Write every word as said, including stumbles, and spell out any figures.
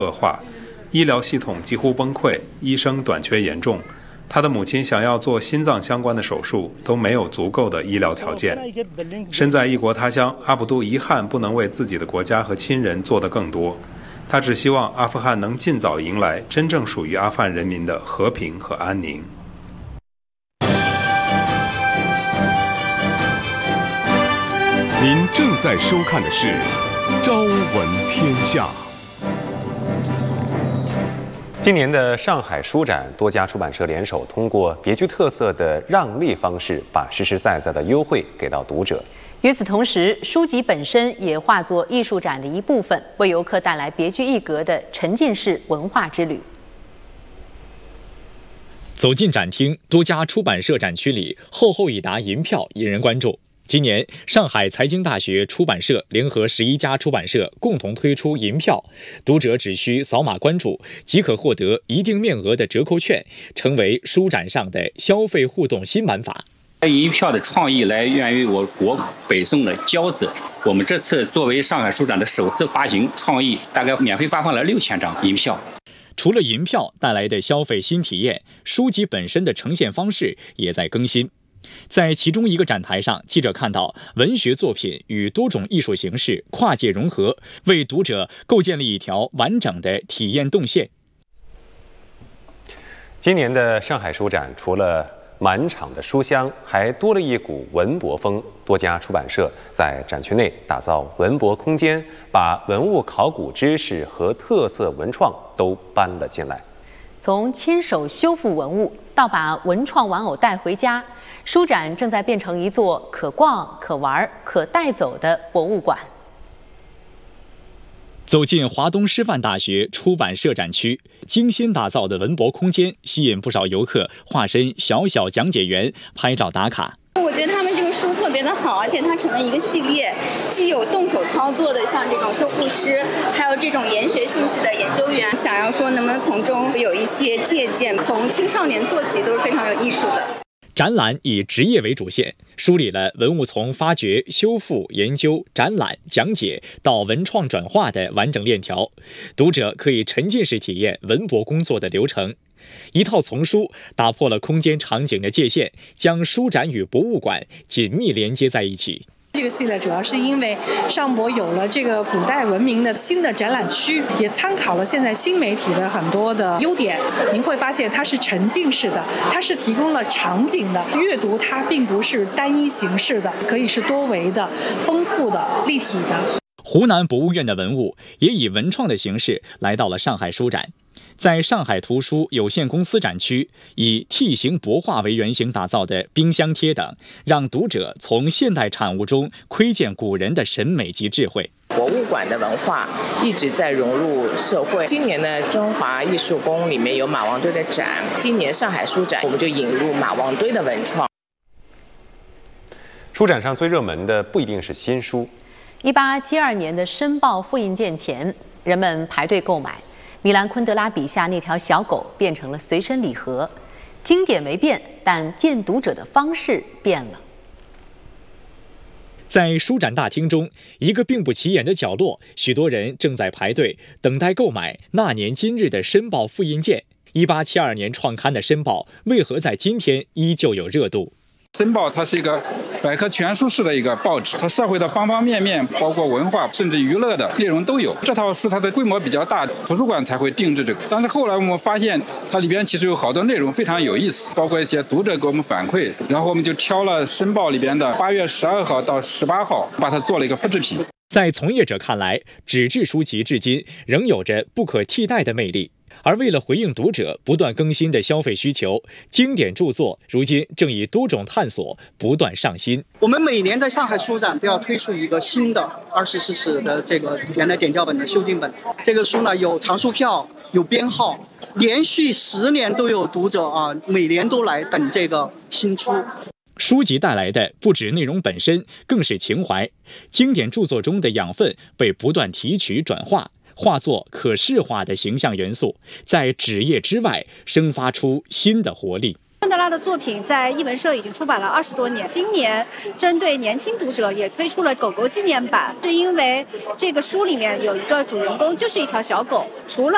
恶化，医疗系统几乎崩溃，医生短缺严重。他的母亲想要做心脏相关的手术，都没有足够的医疗条件。身在异国他乡，阿卜杜遗憾不能为自己的国家和亲人做得更多。他只希望阿富汗能尽早迎来真正属于阿富汗人民的和平和安宁。 您正在收看的是《朝闻天下》。 今年的上海书展，多家出版社联手，通过别具特色的让利方式，把实实在在的优惠给到读者。 与此同时，书籍本身也化作艺术展的一部分，为游客带来别具一格的沉浸式文化之旅。 走进展厅，多家出版社展区里厚厚一沓银票引人关注。今年，上海财经大学出版社联合十一家出版社共同推出银票，读者只需扫码关注，即可获得一定面额的折扣券，成为书展上的消费互动新玩法。 银票的创意来源于我国北宋的交子。我们这次作为上海书展的首次发行创意，大概免费发放了六千张银票。 除了银票带来的消费新体验，书籍本身的呈现方式也在更新。在其中一个展台上，记者看到文学作品与多种艺术形式跨界融合，为读者构建了一条完整的体验动线。 今年的上海书展，除了满场的书香，还多了一股文博风。多家出版社在展区内打造文博空间，把文物考古知识和特色文创都搬了进来。 从亲手修复文物到把文创玩偶带回家，书展正在变成一座可逛、可玩、可带走的博物馆。 走进华东师范大学出版社展区，精心打造的文博空间吸引不少游客化身小小讲解员拍照打卡。 我觉得他们这个书特别的好，而且它成了一个系列，既有动手操作的像这种修复师，还有这种研学性质的研究员，想要说能不能从中有一些借鉴，从青少年做起都是非常有益处的。 展览以职业为主线，梳理了文物从发掘、修复、研究、展览、讲解到文创转化的完整链条，读者可以沉浸式体验文博工作的流程。一套丛书打破了空间场景的界限，将书展与博物馆紧密连接在一起。 这个系列主要是因为上博有了这个古代文明的新的展览区，也参考了现在新媒体的很多的优点。您会发现它是沉浸式的，它是提供了场景的阅读，它并不是单一形式的，可以是多维的、丰富的、立体的。 湖南博物院的文物也以文创的形式来到了上海书展。在上海图书有限公司展区，以 T 型帛画为原型打造的冰箱贴等，让读者从现代产物中窥见古人的审美及智慧。 博物馆的文化一直在融入社会。今年的中华艺术宫里面有马王堆的展，今年上海书展我们就引入马王堆的文创。 书展上最热门的不一定是新书。 一八七二年的申报复印件前，人们排队购买。米兰昆德拉笔下那条小狗变成了随身礼盒，经典没变，但见读者的方式变了。 在书展大厅中，一个并不起眼的角落，许多人正在排队等待购买那年今日的申报复印件。一八七二年创刊的申报，为何在今天依旧有热度？ 申报它是一个百科全书式的一个报纸，它社会的方方面面，包括文化甚至娱乐的内容都有。这套书它的规模比较大，图书馆才会定制这个。但是后来我们发现，它里边其实有好多内容非常有意思，包括一些读者给我们反馈，然后我们就挑了申报里边的八月十二号到十八号，把它做了一个复制品。 在从业者看来，纸质书籍至今仍有着不可替代的魅力。而为了回应读者不断更新的消费需求，经典著作如今正以多种探索不断上新。 我们每年在上海书展都要推出一个新的二十四史的这个原来点校本的修订本。这个书呢有藏书票，有编号，连续十年都有读者啊，每年都来等这个新出。 书籍带来的不止内容本身，更是情怀。经典著作中的养分被不断提取转化，化作可视化的形象元素，在纸页之外生发出新的活力。 昆德拉的作品在译文社已经出版了二十多年，今年针对年轻读者也推出了狗狗纪念版，是因为这个书里面有一个主人公就是一条小狗，除了